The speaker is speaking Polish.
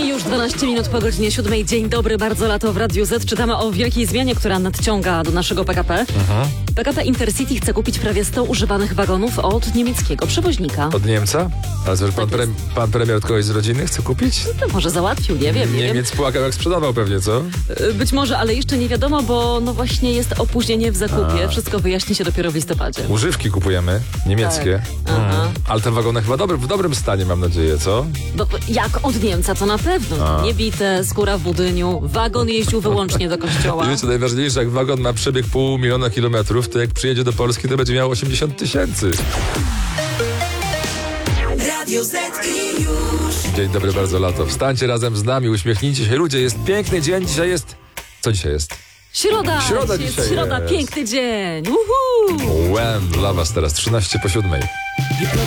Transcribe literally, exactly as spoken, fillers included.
Już dwanaście minut po godzinie siódmej. Dzień dobry, bardzo lato w Radiu Z. Czytamy o wielkiej zmianie, która nadciąga do naszego P K P. Aha. P K P Intercity chce kupić prawie sto używanych wagonów od niemieckiego przewoźnika. Od Niemca? Ale że pan, pre, pan premier od kogoś z rodziny chce kupić? To może załatwił, nie wiem, nie Niemiec płakał jak sprzedawał pewnie, co? wiem. Być może, ale jeszcze nie wiadomo, bo no właśnie jest opóźnienie w zakupie. A. Wszystko wyjaśni się dopiero w listopadzie. Używki kupujemy, niemieckie. Tak. Aha. Mm. Ale te wagony chyba dobry, w dobrym stanie, mam nadzieję, co? Bo jak od Niemca, to na pewno. A. Niebite, skóra w budyniu. Wagon jeździł wyłącznie do kościoła. I wiecie, najważniejsze, jak wagon ma przebieg pół miliona kilometrów, to jak przyjedzie do Polski, to będzie miał osiemdziesiąt tysięcy. Radio Z i już. Dzień dobry, bardzo lato. Wstańcie razem z nami, uśmiechnijcie się. Ludzie, jest piękny dzień, dzisiaj jest... Co dzisiaj jest? Środa! Środa jest dzisiaj Środa, jest. piękny dzień! Uhu! Łem dla was teraz, trzynaście po siódmej. You put